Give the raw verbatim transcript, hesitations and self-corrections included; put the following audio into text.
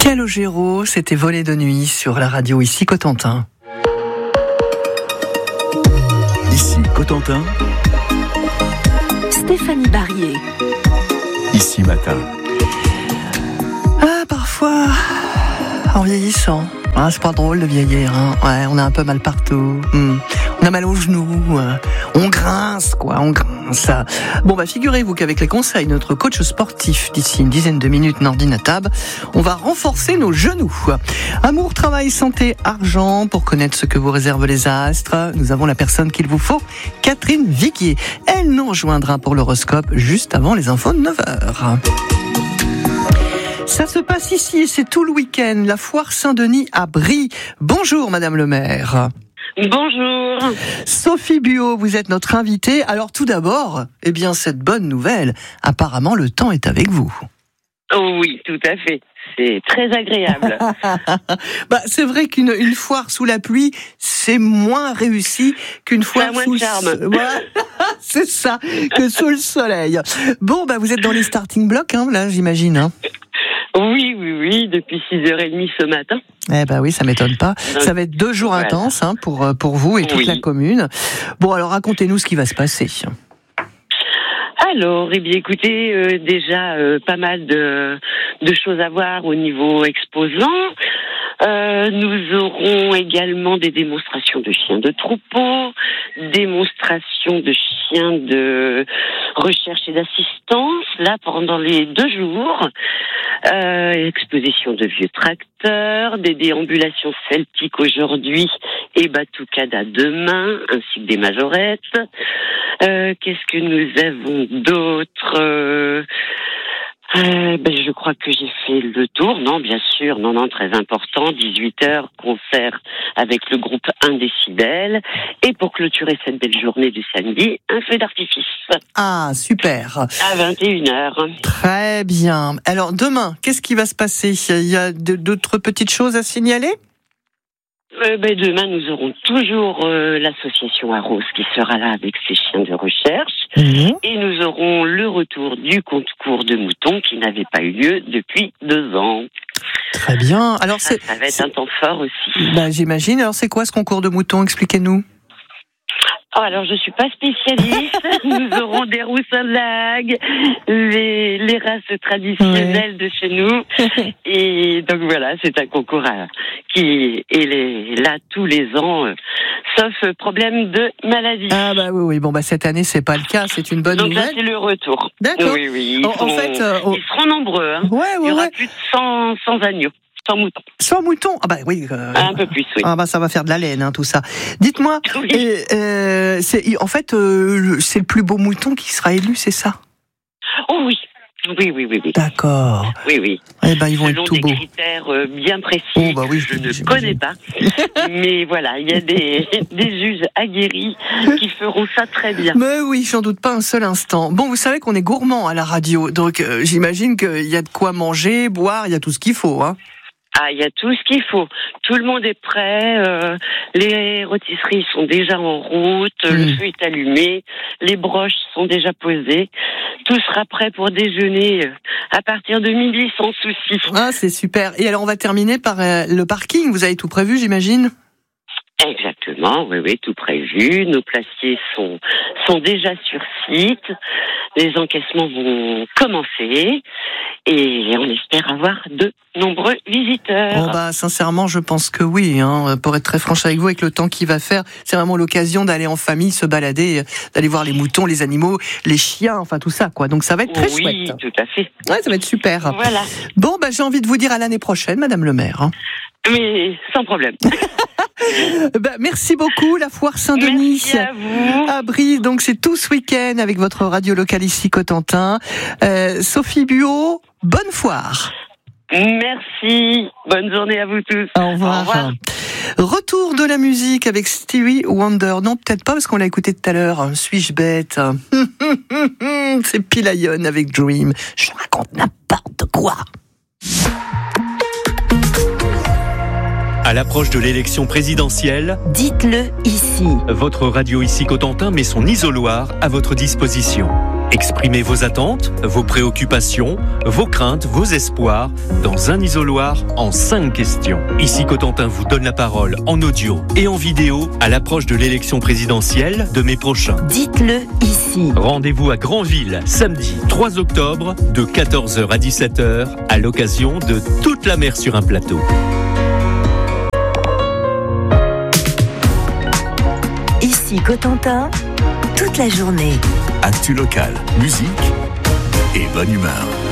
Calogero, c'était Volé de nuit sur la radio ici Cotentin. Ici Cotentin. Stéphanie Barrier. Ici Matin. Ah, parfois, en vieillissant, ah, c'est pas drôle de vieillir, hein. Ouais, on a un peu mal partout. Hmm. On a mal aux genoux, on grince, quoi, on grince. Bon, bah, figurez-vous qu'avec les conseils de notre coach sportif d'ici une dizaine de minutes, Nordine Tab, on va renforcer nos genoux. Amour, travail, santé, argent, pour connaître ce que vous réservent les astres, nous avons la personne qu'il vous faut, Catherine Viguier. Elle nous rejoindra pour l'horoscope juste avant les infos de neuf heures. Ça se passe ici et c'est tout le week-end, la foire Saint-Denis à Brie. Bonjour, Madame le maire. Bonjour. Sophie Buot, vous êtes notre invitée. Alors tout d'abord, eh bien cette bonne nouvelle, apparemment le temps est avec vous. Oh oui, tout à fait. C'est très agréable. Bah, c'est vrai qu'une une foire sous la pluie, c'est moins réussi qu'une foire moins sous de le charme. soleil. Voilà, c'est ça, que sous le soleil. Bon, bah vous êtes dans les starting blocks, hein, là, j'imagine. Hein. Oui, oui, oui, depuis six heures trente ce matin. Eh ben oui, ça m'étonne pas. Ça va être deux jours Voilà. intenses hein, pour pour vous et toute Oui. la commune. Bon, alors racontez-nous ce qui va se passer. Alors, eh bien, écoutez, euh, déjà euh, pas mal de, de choses à voir au niveau exposant. Euh, nous aurons également des démonstrations de chiens de troupeau, démonstrations de chiens de recherche et d'assistance, là pendant les deux jours, euh, exposition de vieux tracteurs, des déambulations celtiques aujourd'hui et batucada demain, ainsi que des majorettes. Euh, qu'est-ce que nous avons d'autre euh, Euh, ben, je crois que j'ai fait le tour. Non, bien sûr, non, non, très important. dix-huit heures, concert avec le groupe un décibel. Et pour clôturer cette belle journée du samedi, un feu d'artifice. Ah, super. À vingt et une heures. Très bien. Alors demain, qu'est-ce qui va se passer ? Il y a de- d'autres petites choses à signaler ? Euh, ben, demain, nous aurons toujours euh, l'association Arros qui sera là avec ses chiens de recherche. Mmh. Et nous aurons le retour du concours de moutons qui n'avait pas eu lieu depuis deux ans. Très bien. Alors Ça, c'est, ça va être c'est- un temps fort aussi. bah, j'imagine. Alors c'est quoi ce concours de moutons ? Expliquez-nous. Oh, alors, je suis pas spécialiste. Nous aurons des roussinlags, les, les races traditionnelles de chez nous. Et donc voilà, c'est un concours à- qui est les- là tous les ans, euh, sauf problème de maladie. Ah bah oui, oui. Bon bah cette année c'est pas le cas. C'est une bonne donc là, nouvelle. c'est le retour. D'accord. Oui, oui. Ils, En- en sont- fait, euh, oh. ils seront nombreux. Hein. Ouais, Il y ouais, aura ouais. plus de cent, cent agneaux, cent moutons. Sans moutons. Ah bah oui. euh, Un peu plus, oui. Ah bah ça va faire de la laine, hein, tout ça. Dites-moi, Oui. euh, euh, c'est, en fait, euh, le- c'est le plus beau mouton qui sera élu, c'est ça ? Oh oui. Oui, oui, oui, oui. D'accord. Oui, oui. Eh ben ils vont Selon être tout des beaux. critères euh, bien précis Oh, bah oui, que je ne j'imagine. connais pas. Mais voilà, il y a des, des juges aguerris qui feront ça très bien. Mais oui, j'en doute pas un seul instant. Bon, vous savez qu'on est gourmand à la radio, donc euh, j'imagine qu'il y a de quoi manger, boire, il y a tout ce qu'il faut, hein. Ah, il y a tout ce qu'il faut. Tout le monde est prêt. euh, les rôtisseries sont déjà en route. Mm. Le feu est allumé. Les broches sont déjà posées. Tout sera prêt pour déjeuner euh, à partir de midi sans souci. Ah, c'est super. Et alors, on va terminer par euh, le parking. Vous avez tout prévu, j'imagine ? Exactement, oui, oui, tout prévu. Nos placiers sont sont déjà sur site. Les encaissements vont commencer et on espère avoir de nombreux visiteurs. Oh bah, sincèrement, je pense que oui. Hein. Pour être très franche avec vous, avec le temps qu'il va faire, c'est vraiment l'occasion d'aller en famille, se balader, d'aller voir les moutons, les animaux, les chiens, enfin tout ça, quoi. Donc ça va être très oui, chouette. tout à fait. Ouais, ça va être super. Voilà, Bon, bah, j'ai envie de vous dire à l'année prochaine, Madame le maire. Hein. mais sans problème. Bah, merci beaucoup, la foire Saint-Denis. Merci à vous. À Brie, donc c'est tout ce week-end avec votre radio locale ici Cotentin. Euh, Sophie Buot, bonne foire. Merci. Bonne journée à vous tous. Au revoir. Au revoir. Retour de la musique avec Stevie Wonder. Non, peut-être pas parce qu'on l'a écouté tout à l'heure. Suis-je bête ? C'est Pilion avec Dream. Je raconte n'importe quoi. À l'approche de l'élection présidentielle, Dites-le ici. votre radio ici Cotentin met son isoloir à votre disposition. Exprimez vos attentes, vos préoccupations, vos craintes, vos espoirs dans un isoloir en cinq questions. Ici Cotentin vous donne la parole en audio et en vidéo à l'approche de l'élection présidentielle de mai prochain. Dites-le ici. Rendez-vous à Granville, samedi trois octobre, de quatorze heures à dix-sept heures, à l'occasion de Toute la mer sur un plateau. Ici Cotentin, toute la journée. Actu local, musique et bonne humeur.